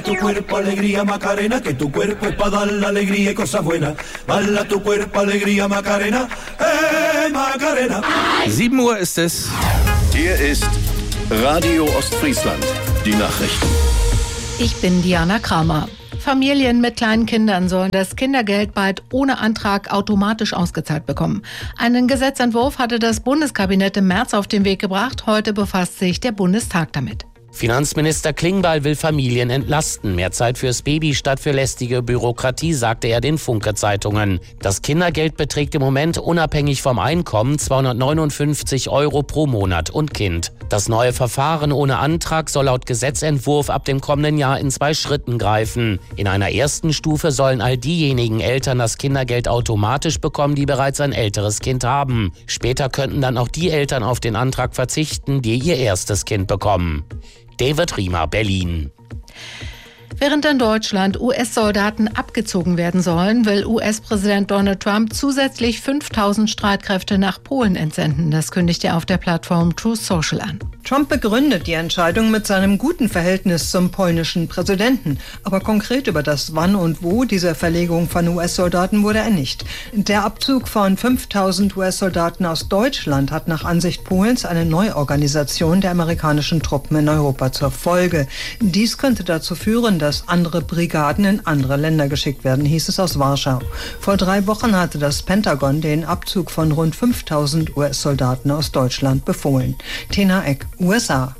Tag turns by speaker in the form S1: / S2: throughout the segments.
S1: Tu cuerpo alegría Macarena, que tu cuerpo es para dar la alegría y cosas buenas. Bala tu cuerpo alegría Macarena, Macarena.
S2: 7 Uhr ist es.
S3: Hier ist Radio Ostfriesland. Die Nachrichten.
S4: Ich bin Diana Kramer. Familien mit kleinen Kindern sollen das Kindergeld bald ohne Antrag automatisch ausgezahlt bekommen. Einen Gesetzentwurf hatte das Bundeskabinett im März auf den Weg gebracht. Heute befasst sich der Bundestag damit.
S5: Finanzminister Klingbeil will Familien entlasten. Mehr Zeit fürs Baby statt für lästige Bürokratie, sagte er den Funke-Zeitungen. Das Kindergeld beträgt im Moment unabhängig vom Einkommen 259 € pro Monat und Kind. Das neue Verfahren ohne Antrag soll laut Gesetzentwurf ab dem kommenden Jahr in 2 Schritten greifen. In einer ersten Stufe sollen all diejenigen Eltern das Kindergeld automatisch bekommen, die bereits ein älteres Kind haben. Später könnten dann auch die Eltern auf den Antrag verzichten, die ihr erstes Kind bekommen. David Riemer, Berlin.
S4: Während in Deutschland US-Soldaten abgezogen werden sollen, will US-Präsident Donald Trump zusätzlich 5.000 Streitkräfte nach Polen entsenden. Das kündigt er auf der Plattform Truth Social an.
S6: Trump begründet die Entscheidung mit seinem guten Verhältnis zum polnischen Präsidenten. Aber konkret über das Wann und Wo dieser Verlegung von US-Soldaten wurde er nicht. Der Abzug von 5.000 US-Soldaten aus Deutschland hat nach Ansicht Polens eine Neuorganisation der amerikanischen Truppen in Europa zur Folge. Dies könnte dazu führen, dass andere Brigaden in andere Länder geschickt werden, hieß es aus Warschau. Vor 3 Wochen hatte das Pentagon den Abzug von rund 5.000 US-Soldaten aus Deutschland befohlen. Tena Eck, USA.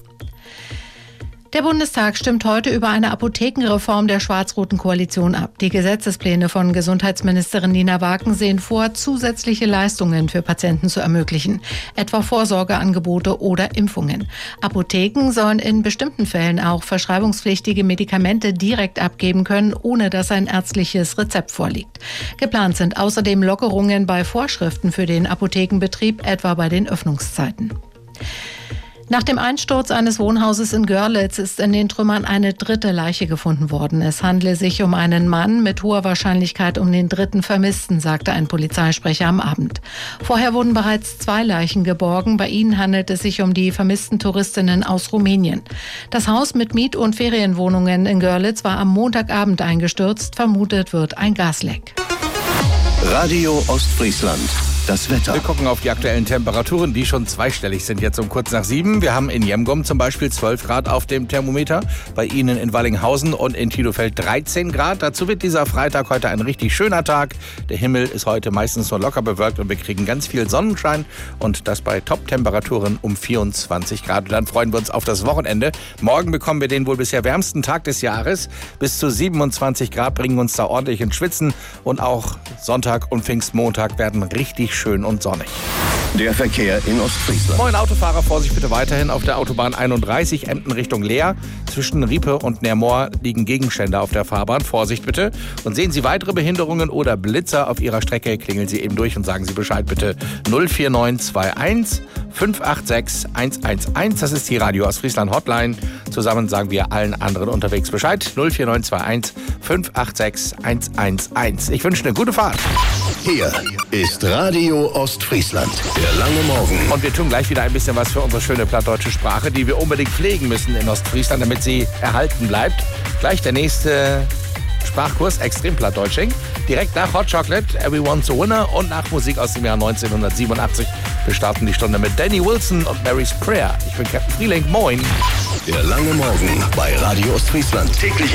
S4: Der Bundestag stimmt heute über eine Apothekenreform der schwarz-roten Koalition ab. Die Gesetzespläne von Gesundheitsministerin Nina Wagen sehen vor, zusätzliche Leistungen für Patienten zu ermöglichen, etwa Vorsorgeangebote oder Impfungen. Apotheken sollen in bestimmten Fällen auch verschreibungspflichtige Medikamente direkt abgeben können, ohne dass ein ärztliches Rezept vorliegt. Geplant sind außerdem Lockerungen bei Vorschriften für den Apothekenbetrieb, etwa bei den Öffnungszeiten. Nach dem Einsturz eines Wohnhauses in Görlitz ist in den Trümmern eine 3. Leiche gefunden worden. Es handle sich um einen Mann, mit hoher Wahrscheinlichkeit um den 3. Vermissten, sagte ein Polizeisprecher am Abend. Vorher wurden bereits 2 Leichen geborgen. Bei ihnen handelt es sich um die vermissten Touristinnen aus Rumänien. Das Haus mit Miet- und Ferienwohnungen in Görlitz war am Montagabend eingestürzt. Vermutet wird ein Gasleck.
S3: Radio Ostfriesland. Das Wetter.
S2: Wir gucken auf die aktuellen Temperaturen, die schon zweistellig sind, jetzt um kurz nach 7. Wir haben in Jemgum zum Beispiel 12 Grad auf dem Thermometer, bei Ihnen in Wallinghausen und in Titelfeld 13 Grad. Dazu wird dieser Freitag heute ein richtig schöner Tag. Der Himmel ist heute meistens nur locker bewölkt und wir kriegen ganz viel Sonnenschein und das bei Top-Temperaturen um 24 Grad. Und dann freuen wir uns auf das Wochenende. Morgen bekommen wir den wohl bisher wärmsten Tag des Jahres. Bis zu 27 Grad bringen uns da ordentlich ins Schwitzen und auch Sonntag und Pfingstmontag werden richtig schön und sonnig.
S3: Der Verkehr in Ostfriesland.
S2: Moin Autofahrer, Vorsicht bitte weiterhin auf der Autobahn 31, Emden Richtung Leer. Zwischen Riepe und Nermoor liegen Gegenstände auf der Fahrbahn. Vorsicht bitte. Und sehen Sie weitere Behinderungen oder Blitzer auf Ihrer Strecke, klingeln Sie eben durch und sagen Sie Bescheid bitte. 04921 586 111. Das ist die Radio Ostfriesland Hotline. Zusammen sagen wir allen anderen unterwegs Bescheid. 04921 586 111. Ich wünsche eine gute Fahrt.
S3: Hier ist Radio Ostfriesland. Der lange Morgen.
S2: Und wir tun gleich wieder ein bisschen was für unsere schöne plattdeutsche Sprache, die wir unbedingt pflegen müssen in Ostfriesland, damit sie erhalten bleibt. Gleich der nächste Sprachkurs, Extrem Plattdeutsching. Direkt nach Hot Chocolate, Everyone's a Winner und nach Musik aus dem Jahr 1987. Wir starten die Stunde mit Danny Wilson und Mary's Prayer. Ich bin Captain Frieling. Moin.
S3: Der lange Morgen bei Radio Ostfriesland. Täglich